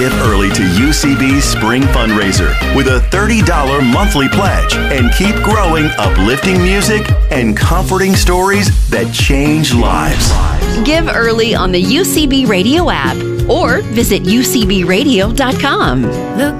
Give early to UCB's Spring Fundraiser with a $30 monthly pledge and keep growing uplifting music and comforting stories that change lives. Give early on the UCB Radio app or visit ucbradio.com. Look